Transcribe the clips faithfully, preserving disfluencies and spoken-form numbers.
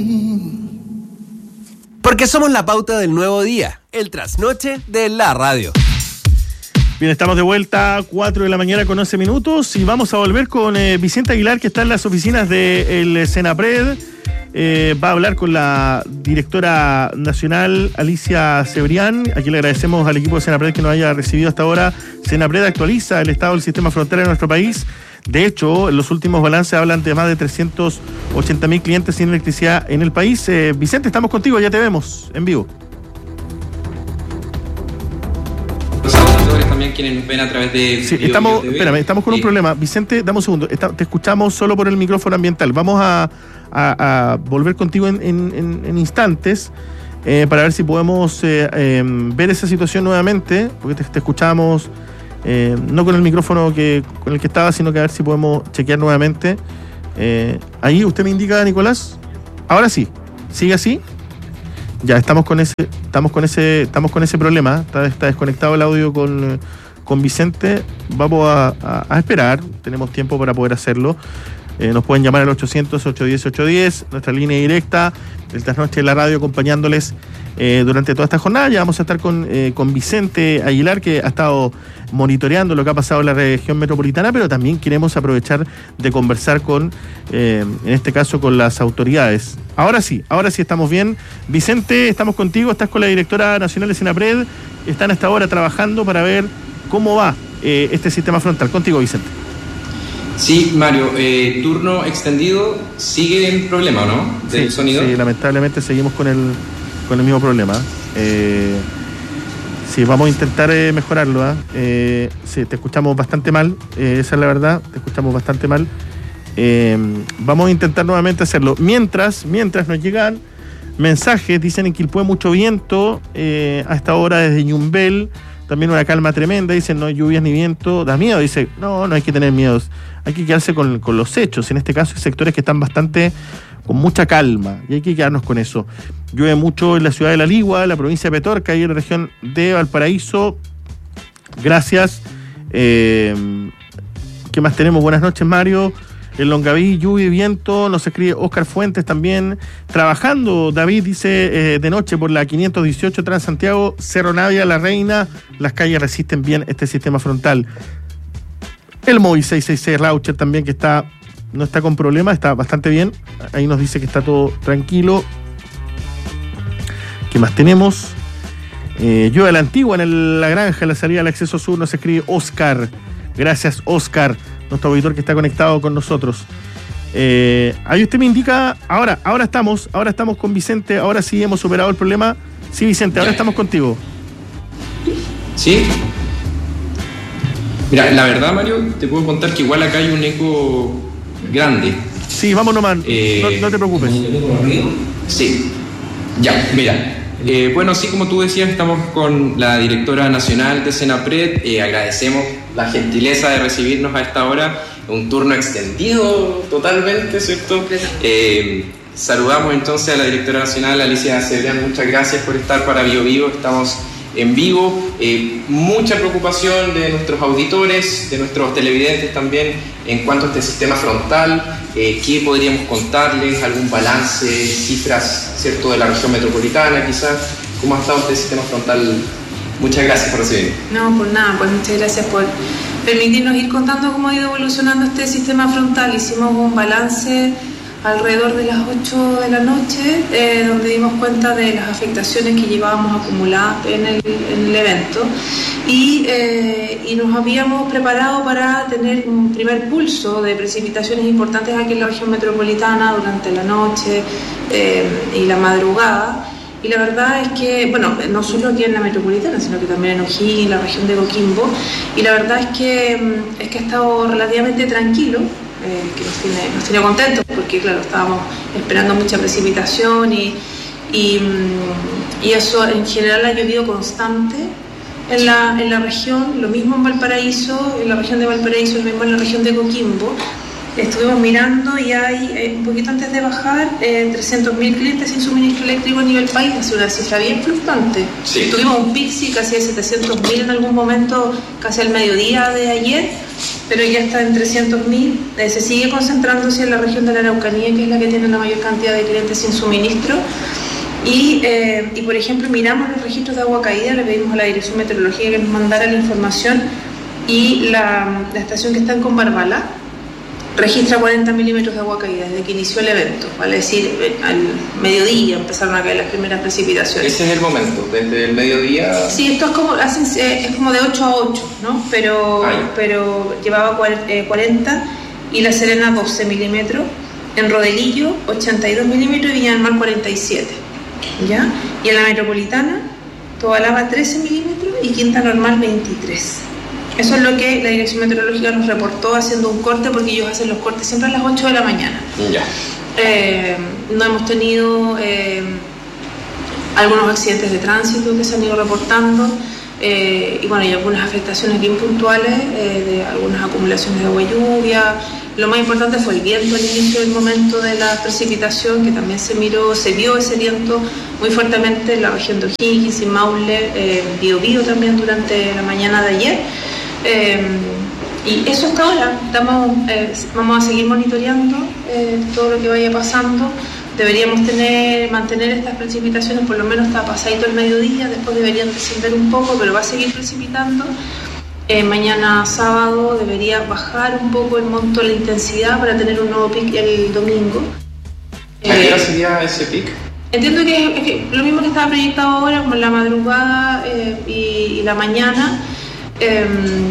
Porque somos la pauta del nuevo día, el trasnoche de la radio. Bien, estamos de vuelta a cuatro de la mañana con once minutos y vamos a volver con eh, Vicente Aguilar, que está en las oficinas del Senapred. Eh, va a hablar con la directora nacional Alicia Cebrián. Aquí le agradecemos al equipo de Senapred que nos haya recibido hasta ahora. Senapred actualiza el estado del sistema frontal en nuestro país. De hecho, los últimos balances hablan de más de trescientos ochenta mil clientes sin electricidad en el país. Eh, Vicente, estamos contigo, ya te vemos en vivo. Los auditores también quienes nos ven a través de... Sí, estamos, espérame, estamos con un problema. Vicente, dame un segundo. Está, te escuchamos solo por el micrófono ambiental. Vamos a, a, a volver contigo en, en, en instantes eh, para ver si podemos eh, eh, ver esa situación nuevamente, porque te, te escuchamos... Eh, no con el micrófono que con el que estaba, sino que a ver si podemos chequear nuevamente. Eh, ahí usted me indica, Nicolás. Ahora sí, sigue así. Ya estamos con ese, estamos con ese, estamos con ese problema. Está, está desconectado el audio con, con Vicente. Vamos a, a, a esperar. Tenemos tiempo para poder hacerlo. Eh, nos pueden llamar al ochocientos, ochocientos diez, ochocientos diez, nuestra línea directa, el trasnoche de la radio, acompañándoles eh, durante toda esta jornada. Ya vamos a estar con, eh, con Vicente Aguilar, que ha estado monitoreando lo que ha pasado en la región metropolitana, pero también queremos aprovechar de conversar con, eh, en este caso, con las autoridades. Ahora sí, ahora sí estamos bien. Vicente, estamos contigo, estás con la directora nacional de Senapred, están hasta ahora trabajando para ver cómo va eh, este sistema frontal. Contigo, Vicente. Sí, Mario, eh, turno extendido, sigue el problema, ¿no? Del sí, sonido. Sí, lamentablemente seguimos con el, con el mismo problema. Eh, sí, vamos a intentar eh, mejorarlo. ¿eh? Eh, sí, te escuchamos bastante mal, eh, esa es la verdad, te escuchamos bastante mal. Eh, vamos a intentar nuevamente hacerlo. Mientras, mientras nos llegan mensajes, dicen en Quilpué mucho viento, eh, a esta hora desde Ñumbel, también una calma tremenda, dicen no hay lluvias ni viento, da miedo, dice, no, no hay que tener miedo, hay que quedarse con, con los hechos, en este caso hay sectores que están bastante, con mucha calma, y hay que quedarnos con eso. Llueve mucho en la ciudad de La Ligua, la provincia de Petorca, y en la región de Valparaíso, gracias. Eh, ¿Qué más tenemos? Buenas noches, Mario. En Longaví, lluvia y viento, nos escribe Oscar Fuentes también. Trabajando, David dice, eh, de noche por la quinientos dieciocho Transantiago, Cerro Navia, La Reina, las calles resisten bien este sistema frontal. El móvil seiscientos sesenta y seis Raucher también, que está no está con problemas, está bastante bien. Ahí nos dice que está todo tranquilo. ¿Qué más tenemos? Eh, yo de la Antigua, en el, la granja, en la salida del acceso sur, nos escribe Oscar. Gracias, Oscar, nuestro auditor que está conectado con nosotros. Eh, ahí usted me indica, ahora, ahora estamos, ahora estamos con Vicente, ahora sí hemos superado el problema. Sí, Vicente, ahora estamos contigo. ¿Sí? Mira, la verdad, Mario, te puedo contar que igual acá hay un eco grande. Sí, vamos nomás, eh, no, no te preocupes. Sí, ya, mira. Eh, bueno, así como tú decías, estamos con la directora nacional de Senapred. Eh, agradecemos la gentileza de recibirnos a esta hora, un turno extendido totalmente, ¿cierto? Eh, saludamos entonces a la directora nacional, Alicia Cebrián, muchas gracias por estar para Bio Vivo, estamos en vivo. Eh, mucha preocupación de nuestros auditores, de nuestros televidentes también en cuanto a este sistema frontal. Eh, ¿Qué podríamos contarles? ¿Algún balance, cifras, cierto, de la región metropolitana quizás? ¿Cómo ha estado este sistema frontal? Muchas gracias por recibirnos. No, por nada, pues muchas gracias por permitirnos ir contando cómo ha ido evolucionando este sistema frontal. Hicimos un balance alrededor de las ocho de la noche, eh, donde dimos cuenta de las afectaciones que llevábamos acumuladas en el, en el evento y, eh, y nos habíamos preparado para tener un primer pulso de precipitaciones importantes aquí en la región metropolitana durante la noche eh, y la madrugada. Y la verdad es que, bueno, no solo aquí en la metropolitana, sino que también en O'Higgins, en la región de Coquimbo, y la verdad es que, es que ha estado relativamente tranquilo, eh, que nos tiene, nos tiene contentos, porque claro, estábamos esperando mucha precipitación y, y, y eso en general ha llovido constante en la, en la región, lo mismo en Valparaíso, en la región de Valparaíso, lo mismo en la región de Coquimbo. estuvimos mirando y hay, eh, un poquito antes de bajar, eh, trescientos mil clientes sin suministro eléctrico a nivel país, es una cifra bien fluctuante. Sí. Tuvimos un pic, sí, casi de setecientos mil en algún momento, casi al mediodía de ayer, pero ya está en trescientos mil. Eh, se sigue concentrándose en la región de la Araucanía, que es la que tiene la mayor cantidad de clientes sin suministro. Y, eh, y por ejemplo, miramos los registros de agua caída, le pedimos a la Dirección Meteorológica que nos mandara la información, y la, la estación que está en Combarbalá registra cuarenta milímetros de agua caída desde que inició el evento, vale decir, al mediodía empezaron a caer las primeras precipitaciones. Ese es el momento, desde el mediodía. Sí, esto es como, hacen, eh, es como de ocho a ocho, ¿no? Pero, pero llevaba cuarenta, y La Serena doce milímetros, en Rodelillo ochenta y dos milímetros y Viña del Mar cuarenta y siete, ¿ya? Y en la metropolitana, Tobalaba trece milímetros y Quinta Normal veintitrés. Eso es lo que la Dirección Meteorológica nos reportó haciendo un corte, porque ellos hacen los cortes siempre a las ocho de la mañana. Ya. Eh, no hemos tenido eh, algunos accidentes de tránsito que se han ido reportando, eh, y bueno, hay algunas afectaciones bien puntuales, eh, de algunas acumulaciones de agua y lluvia. Lo más importante fue el viento al inicio del momento de la precipitación, que también se miró, se vio ese viento muy fuertemente en la región de O'Higgins y Maule, eh, Biobío también durante la mañana de ayer. Eh, y eso hasta ahora. Estamos, eh, vamos a seguir monitoreando eh, todo lo que vaya pasando. Deberíamos tener, mantener estas precipitaciones por lo menos hasta pasadito el mediodía, después deberían descender un poco, pero va a seguir precipitando. Eh, mañana sábado debería bajar un poco el monto, la intensidad, para tener un nuevo pic el domingo. ¿A qué hora sería ese pic? Entiendo que es, es que lo mismo que estaba proyectado ahora, como en la madrugada eh, y, y la mañana. Eh,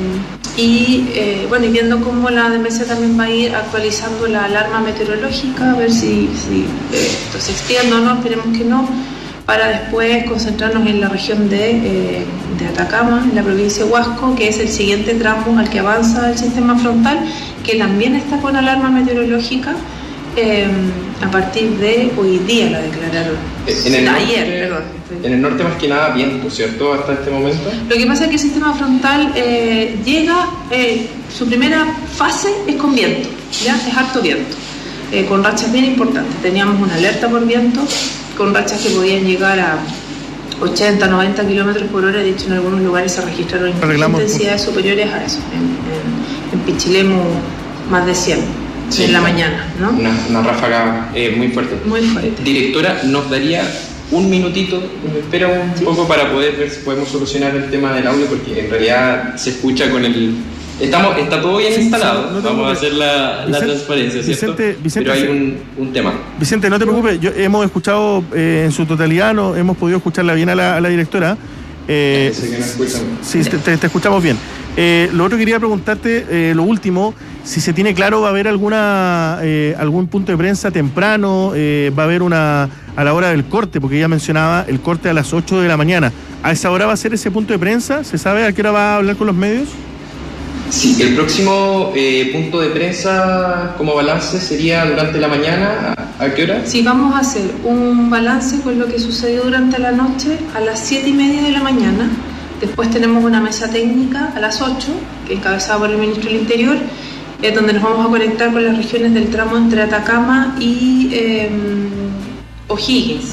y eh, bueno, y viendo cómo la D M C también va a ir actualizando la alarma meteorológica, a ver si, si eh, esto se extiende o no, esperemos que no, para después concentrarnos en la región de, eh, de Atacama, en la provincia de Huasco, que es el siguiente tramo al que avanza el sistema frontal, que también está con alarma meteorológica. Eh, a partir de hoy día la declararon. En el Ayer, norte, perdón. En el norte más que nada viento, ¿cierto? Hasta este momento. Lo que pasa es que el sistema frontal eh, llega, eh, su primera fase es con viento, ¿ya? Es harto viento, eh, con rachas bien importantes. Teníamos una alerta por viento, con rachas que podían llegar a ochenta, noventa kilómetros por hora. De hecho, en algunos lugares se registraron intensidades superiores a eso. En, en, en Pichilemu, más de cien. Sí, en la mañana, ¿no? Una, una ráfaga eh, muy fuerte. Muy fuerte. Directora, ¿nos daría un minutito, me espera un ¿Sí? poco para poder ver si podemos solucionar el tema del audio? Porque en realidad se escucha con el... Estamos, está todo bien instalado, no vamos a hacer la, la Vicente, transparencia, ¿cierto? Vicente, Vicente, pero hay un, un tema. Vicente, no te preocupes, yo, hemos escuchado eh, en su totalidad, no, hemos podido escucharla bien a la, a la directora. Eh, sí, que no escuchan. Sí, te, te, te escuchamos bien. Eh, lo otro que quería preguntarte, eh, lo último, si se tiene claro, ¿va a haber alguna eh, algún punto de prensa temprano? Eh, ¿Va a haber una a la hora del corte? Porque ella mencionaba el corte a las ocho de la mañana. ¿A esa hora va a ser ese punto de prensa? ¿Se sabe a qué hora va a hablar con los medios? Sí, el próximo eh, punto de prensa como balance sería durante la mañana. ¿A, a qué hora? Sí, vamos a hacer un balance con lo que sucedió durante la noche a las siete y media de la mañana. Después tenemos una mesa técnica a las ocho, que es encabezada por el Ministro del Interior, eh, donde nos vamos a conectar con las regiones del tramo entre Atacama y eh, O'Higgins.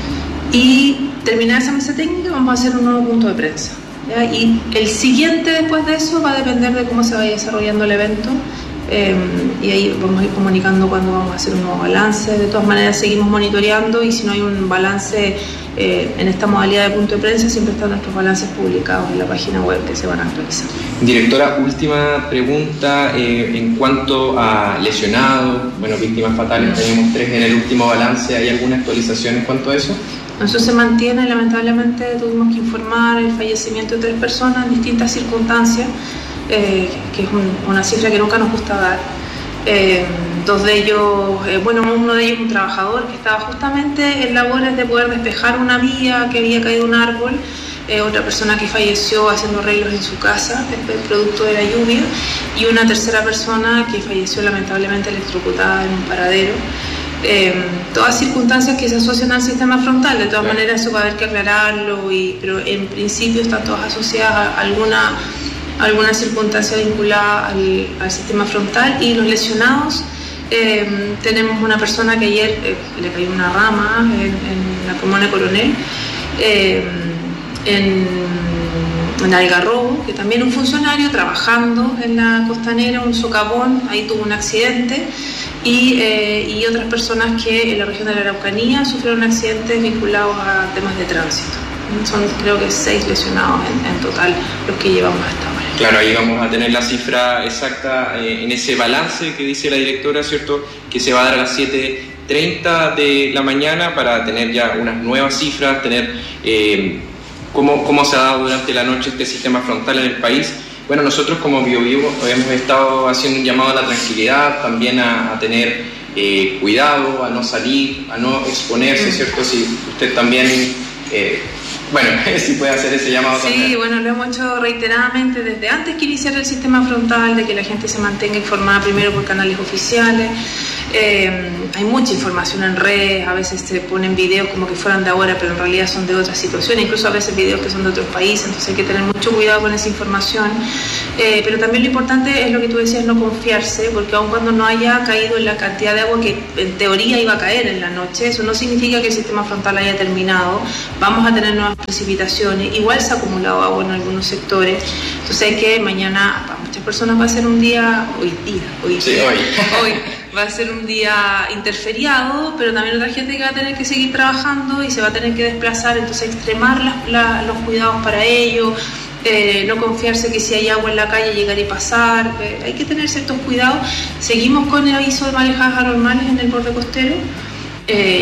Y terminada esa mesa técnica vamos a hacer un nuevo punto de prensa, ¿ya? Y el siguiente después de eso va a depender de cómo se vaya desarrollando el evento. Eh, y ahí vamos a ir comunicando cuando vamos a hacer un nuevo balance. De todas maneras seguimos monitoreando, y si no hay un balance eh, en esta modalidad de punto de prensa, siempre están nuestros balances publicados en la página web que se van a actualizar. Directora, última pregunta eh, en cuanto a lesionados, bueno, víctimas fatales, tenemos tres en el último balance. ¿Hay alguna actualización en cuanto a eso? Eso se mantiene. Lamentablemente tuvimos que informar el fallecimiento de tres personas en distintas circunstancias. Eh, que es un, una cifra que nunca nos gusta dar. Eh, dos de ellos, eh, bueno, uno de ellos un trabajador que estaba justamente en labores de poder despejar una vía que había caído un árbol, eh, otra persona que falleció haciendo arreglos en su casa, producto de la lluvia, y una tercera persona que falleció lamentablemente electrocutada en un paradero. Eh, todas circunstancias que se asocian al sistema frontal. De todas maneras eso va a haber que aclararlo, y, pero en principio están todas asociadas a alguna alguna circunstancia vinculada al, al sistema frontal. Y los lesionados, eh, tenemos una persona que ayer eh, le cayó una rama en, en la comuna Coronel, eh, en, en Algarrobo, que también un funcionario trabajando en la costanera, un socavón, ahí tuvo un accidente. Y, eh, y otras personas que en la región de la Araucanía sufrieron accidentes vinculados a temas de tránsito. Son creo que seis lesionados en, en total los que llevamos hasta ahora. Claro, ahí vamos a tener la cifra exacta eh, en ese balance que dice la directora, ¿cierto? Que se va a dar a las siete treinta de la mañana para tener ya unas nuevas cifras, tener eh, cómo, cómo se ha dado durante la noche este sistema frontal en el país. Bueno, nosotros como BioBio hemos estado haciendo un llamado a la tranquilidad, también a, a tener eh, cuidado, a no salir, a no exponerse, ¿cierto? Si usted también, eh, bueno, si puede hacer ese llamado sí, también. Sí, bueno, lo hemos hecho reiteradamente desde antes que iniciara el sistema frontal, de que la gente se mantenga informada primero por canales oficiales. Eh, hay mucha información en redes, a veces se ponen videos como que fueran de ahora, pero en realidad son de otras situaciones, incluso a veces videos que son de otros países, entonces hay que tener mucho cuidado con esa información. Eh, pero también lo importante es lo que tú decías, no confiarse, porque aun cuando no haya caído en la cantidad de agua que en teoría iba a caer en la noche, eso no significa que el sistema frontal haya terminado. Vamos a tener nuevas precipitaciones, igual se ha acumulado agua en algunos sectores, entonces hay que mañana, para muchas personas va a ser un día, hoy día, hoy, sí, día, hoy. hoy va a ser un día interferiado, pero también otra gente que va a tener que seguir trabajando y se va a tener que desplazar, entonces extremar las, la, los cuidados para ello. Eh, no confiarse que si hay agua en la calle llegar y pasar, eh, hay que tener ciertos cuidados. Seguimos con el aviso de marejadas anormales en el borde costero. Eh,